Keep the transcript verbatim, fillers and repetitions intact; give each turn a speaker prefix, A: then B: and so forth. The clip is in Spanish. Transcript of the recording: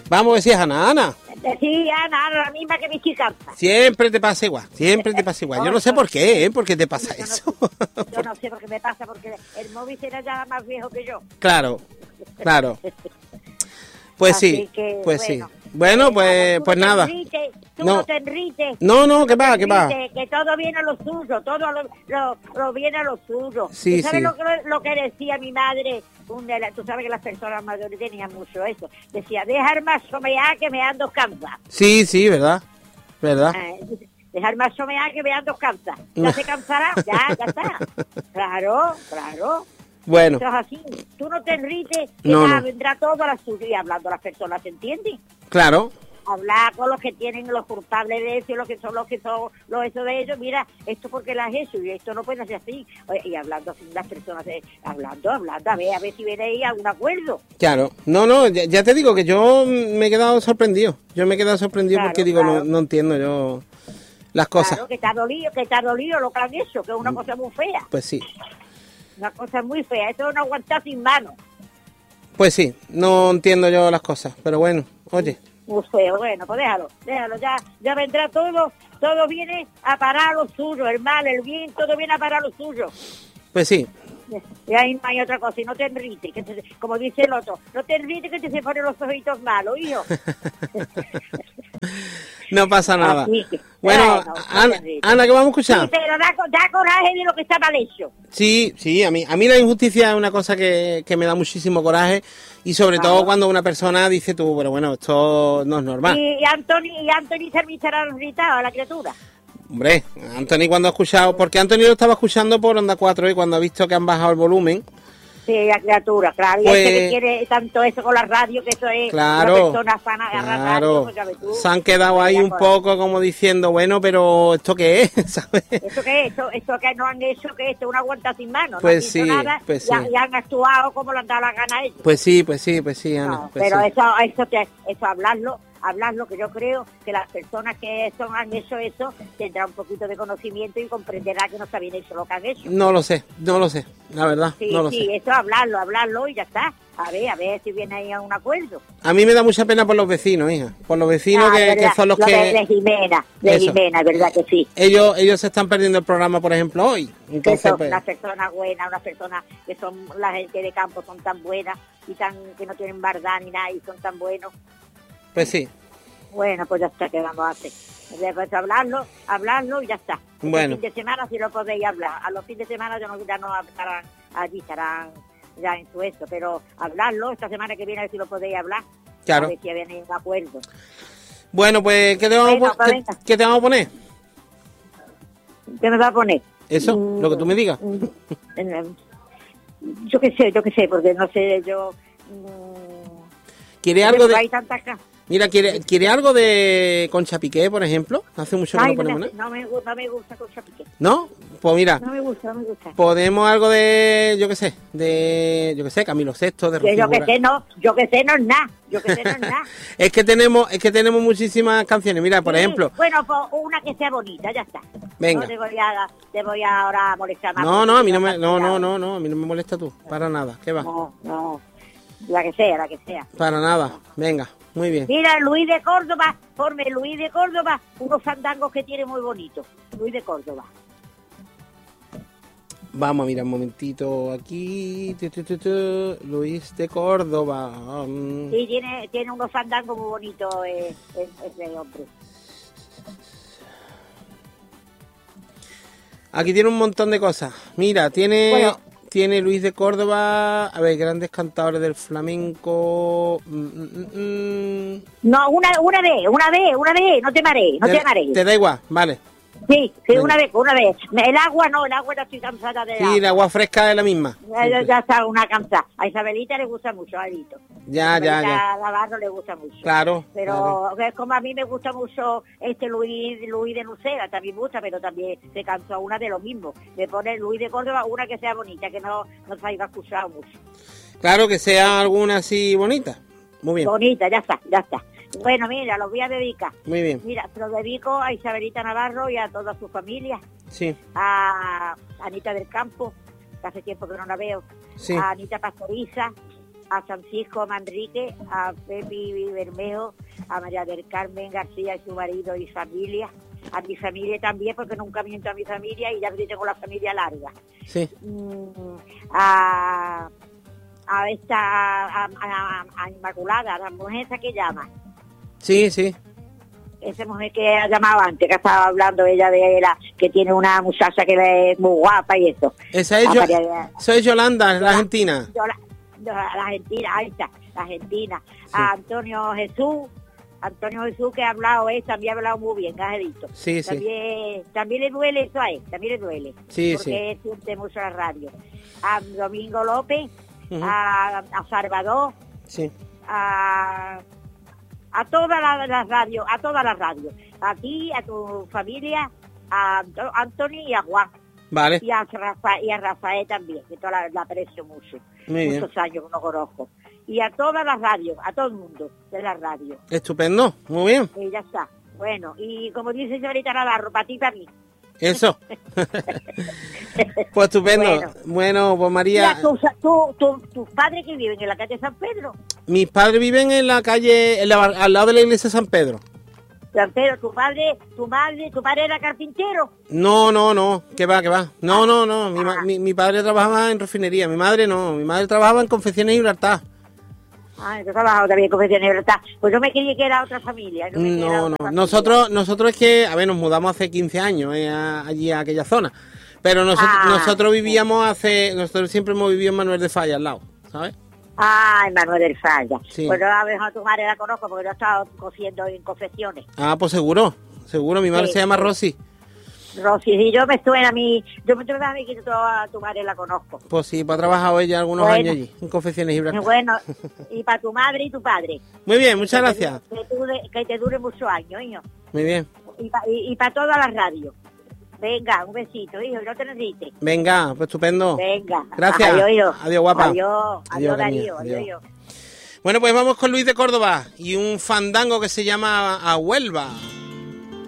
A: Vamos a ver si es Ana, Ana.
B: Sí, Ana, Ana, la misma que mi chica.
A: Siempre te pasa igual, siempre te pasa igual. Yo no sé por qué, ¿eh? ¿Por qué te pasa
B: yo
A: eso?
B: No sé, yo no sé por qué me pasa, porque el móvil será ya más viejo que yo.
A: Claro, claro. Pues
B: Así
A: sí,
B: que,
A: pues
B: bueno,
A: sí. Bueno,
B: eh,
A: pues,
B: tú
A: pues
B: no te
A: nada.
B: enrites, tú
A: No.
B: no te enrites.
A: No, no,
B: Tú
A: ¿qué
B: te
A: va, qué va?
B: enrites, Que todo viene a lo suyo, todo lo, lo, lo viene a lo suyo.
A: Sí,
B: ¿Tú sabes
A: sí.
B: lo, que, lo que decía mi madre? Un de la- tú sabes que las personas mayores tenían mucho eso. Decía, dejar más somear que me ando cansa.
A: Sí, sí, ¿verdad? ¿Verdad?
B: Eh, dejar más somear que me ando cansa. Ya
A: No.
B: se cansará, ya, ya está. Claro, claro.
A: Bueno,
B: Eso es así. Tú no te enrites, que
A: No,
B: ya
A: no.
B: vendrá todo a la suya y hablando a las personas, ¿entiendes?
A: claro.
B: Hablar con los que tienen los culpables de eso y los que son los que son los eso de ellos. Mira, esto porque las hecho y esto no puede ser así. Oye, y hablando así las personas, eh, hablando, hablando, a ver, a ver si viene ahí a un acuerdo.
A: Claro, no, no, ya, ya te digo que yo me he quedado sorprendido. Yo me he quedado sorprendido
B: Claro,
A: porque digo,
B: claro.
A: no, no entiendo yo las cosas.
B: Claro, que está dolido, que está dolido lo que han hecho, que es una cosa muy fea.
A: Pues sí,
B: Una cosa muy fea. Esto no aguanta sin mano.
A: pues sí, no entiendo yo las cosas. Pero bueno, oye,
B: Muy feo. Bueno, pues déjalo, déjalo. Ya, ya vendrá todo. Todo viene a parar lo suyo. El mal, el bien, todo viene a parar lo suyo.
A: pues sí,
B: Y ahí no hay otra cosa, y no te enrites, que te- como dice el otro, no te enrites que te se ponen los ojitos malos, hijo.
A: no pasa nada.
B: Así que,
A: Bueno,
B: bueno, no te
A: Ana,
B: enrites.
A: Ana, ¿qué vamos a
B: Sí,
A: escuchar?
B: pero da, co- da coraje de lo que está mal hecho.
A: Sí, sí, a mí, a mí la injusticia es una cosa que, que me da muchísimo coraje y sobre
B: Claro.
A: todo cuando una persona dice tú, pero bueno, esto no es normal.
B: Y, y Anthony, y Anthony se me será irritado a la criatura.
A: Hombre, Anthony cuando ha escuchado, porque Anthony lo estaba escuchando por Onda cuatro y cuando ha visto que han bajado el volumen,
B: Sí, la criatura, claro. Y
A: Pues-
B: este que quiere tanto eso con la radio, que eso es
A: claro,
B: una persona sana, agarrar radio,
A: claro,
B: pues ya ves tú.
A: se han quedado ahí
B: Ya,
A: un
B: pues,
A: poco como diciendo, bueno, pero ¿esto qué es? ¿Sabes?
B: ¿Eso qué es? Esto, esto que no han hecho, que esto es una aguanta sin mano. No
A: Pues
B: han dicho
A: sí,
B: nada,
A: pues
B: y, ha-
A: sí.
B: y han actuado como le han dado la gana a ellos.
A: Pues sí, pues sí, pues sí, Ana,
B: No,
A: pues
B: pero
A: sí.
B: eso, eso, te- eso hablarlo, hablarlo, que yo creo que las personas que son, han hecho eso tendrán un poquito de conocimiento y comprenderán que no está bien hecho lo que han hecho.
A: No lo sé, no lo sé, la verdad,
B: Sí,
A: no lo
B: sí,
A: sé.
B: eso hablarlo, hablarlo y ya está. A ver, a ver si viene ahí a un acuerdo.
A: A mí me da mucha pena por los vecinos, hija, por los vecinos
B: Ah,
A: que,
B: verdad,
A: que son los
B: lo
A: que...
B: De, de Jimena, de
A: Eso.
B: Jimena, ¿verdad que sí?
A: Ellos, ellos se están perdiendo el programa, por ejemplo, hoy.
B: Que
A: Entonces,
B: son
A: pues,
B: unas personas buenas, unas personas que son, la gente de campo son tan buenas y tan que no tienen verdad ni nada y son tan buenos.
A: pues sí.
B: Bueno, pues ya está, ¿qué vamos a hacer? Después hablarlo, hablarlo y ya está. Este
A: Bueno.
B: fin de semana si lo podéis hablar. A los fines de semana ya no, ya no estarán allí, estarán ya en su esto, pero hablarlo esta semana que viene a ver si lo podéis hablar.
A: Claro.
B: A ver si viene un acuerdo.
A: Bueno, pues, ¿qué te vamos,
B: Venga,
A: a, pon-
B: pues,
A: qué-
B: venga.
A: qué te vamos a poner?
B: ¿Qué me va a poner?
A: Eso,
B: Mm,
A: lo que tú me digas.
B: mm, mm, Yo qué sé, yo qué sé, porque no sé, yo... mm,
A: ¿Quiere algo
B: hay
A: de...
B: tantas ca-
A: Mira, ¿quiere, ¿quiere algo de Concha Piqué, por ejemplo? Hace mucho que
B: Ay,
A: no ponemos
B: no, me,
A: nada.
B: no, me, gu- no me gusta Concha Piqué.
A: ¿No? Pues mira,
B: No me gusta, no me gusta.
A: podemos algo de, yo qué sé, de, yo qué sé, Camilo Sexto, de
B: Que
A: Rocío
B: yo que
A: Jurado.
B: sé, no, yo que sé no es nada, yo que sé no es nada.
A: Es que tenemos, es que tenemos muchísimas canciones. Mira, por
B: Sí,
A: ejemplo,
B: bueno, pues una que sea bonita, ya está.
A: Venga.
B: No te voy a, te voy a ahora molestar más.
A: no, no, a mí no me,
B: porque
A: no, no,
B: cuidado.
A: no, no, a mí no me molesta tú, para nada, ¿qué va?
B: No, no, la que sea, la que sea.
A: Para nada, venga, muy bien.
B: Mira, Luis de Córdoba, forme Luis de Córdoba, unos fandangos que tiene muy bonitos. Luis de Córdoba.
A: Vamos a mirar un momentito aquí, tu, tu, tu, tu, Luis de Córdoba. mm.
B: Sí, tiene, tiene unos fandangos muy bonitos eh, ese hombre.
A: Aquí tiene un montón de cosas. Mira, tiene,
B: Bueno.
A: tiene Luis de Córdoba, a ver, grandes cantadores del flamenco. mm, mm, mm.
B: No, una, una vez, una vez, una vez, no te marees, no te,
A: te,
B: marees.
A: te da igual, vale.
B: Sí, sí,
A: Venga.
B: una vez, una vez. El agua no, el agua no estoy cansada de
A: Sí,
B: agua.
A: el agua fresca es la misma.
B: Ya, ya está una cansada. A Isabelita le gusta mucho, a Alito.
A: Ya, ya,
B: Isabelita Navarro le gusta mucho.
A: Claro.
B: Pero es como a mí me gusta mucho este Luis Luis de Lucera, también me gusta, pero también se cansó una de lo mismo. Me pone Luis de Córdoba una que sea bonita, que no, no se haya escuchado mucho.
A: Claro, que sea alguna así bonita. Muy bien,
B: Bonita, ya está, ya está. Bueno, mira, los voy a dedicar.
A: muy bien.
B: Mira, se los dedico a Isabelita Navarro y a toda su familia.
A: Sí,
B: A Anita del Campo, que hace tiempo que no la veo.
A: sí.
B: A Anita Pastoriza, a Francisco Manrique, a Pepi Bermejo, a María del Carmen García y su marido y familia, a mi familia también, porque nunca miento a mi familia y ya tengo la familia larga.
A: Sí.
B: Mm, a, a esta, a, a, a Inmaculada, a la mujer esa que llama.
A: Sí, sí.
B: Esa mujer que ha llamado antes, que estaba hablando ella de la que tiene una muchacha que es muy guapa y eso.
A: Esa es, yo, esa es Yolanda, la argentina.
B: Yola, la, la argentina, ahí está, la argentina. Sí. A Antonio Jesús, Antonio Jesús que ha hablado, él también ha hablado muy bien, Gajedito.
A: Sí, sí.
B: También, también le duele eso a él, también le duele.
A: Sí,
B: porque
A: sí.
B: siente mucho la radio. A Domingo López, uh-huh. a, a Salvador,
A: sí.
B: a... a todas las la radios, a todas las radios, a ti, a tu familia, a Antonio y a Juan.
A: Vale.
B: Y a Rafael, y a Rafael también, que toda la, la aprecio mucho.
A: Muy
B: Muchos
A: bien.
B: años que no conozco. Y a todas las radios, a todo el mundo de la radio.
A: Estupendo, muy bien.
B: Y ya está. Bueno, y como dice señorita Navarro, para ti y para mí.
A: Eso. Pues estupendo. Bueno, bueno pues María...
B: Mira, ¿tus tu, tu, tu padres que viven en la calle San Pedro?
A: Mis padres viven en la calle, en la, al lado de la iglesia de San Pedro.
B: San Pedro, tu padre, tu madre, tu padre era carpintero.
A: No, no, no, que va, que va. No, no, no, mi, mi, mi padre trabajaba en refinería, mi madre no, mi madre trabajaba en Confecciones Gibraltar.
B: Ah, yo trabajaba también en Confecciones Gibraltar. Pues yo me creí que era otra familia. No,
A: no, no. Familia. nosotros nosotros es que, a ver, nos mudamos hace quince años eh, a, allí a aquella zona. Pero nosotros, ah, nosotros vivíamos hace, nosotros siempre hemos vivido en Manuel de Falla, al lado, ¿sabes?
B: Ah, en Manuel del Falla.
A: Sí.
B: Pues yo a ver a tu madre la conozco porque yo he estado cosiendo en confecciones.
A: Ah, pues seguro, seguro, mi madre sí, se llama sí. Rosy.
B: Rosy, y yo me suena a mí, yo me suena a mí que yo a tu madre la conozco.
A: Pues sí, pues ha trabajado ella algunos
B: bueno,
A: años allí, en Confecciones Gibraltar.
B: Bueno, y para tu madre y tu padre.
A: Muy bien, muchas
B: que
A: gracias.
B: Te, que, te dure, que te dure muchos años, hijo.
A: Muy bien.
B: Y para y, y pa todas las radios. Venga, un besito, hijo, no te necesites.
A: Venga, pues estupendo.
B: Venga.
A: Gracias.
B: Adiós, hijo.
A: Adiós, guapa.
B: Adiós, adiós,
A: adiós
B: Darío, adiós. adiós.
A: Bueno, pues vamos con Luis de Córdoba y un fandango que se llama A Huelva.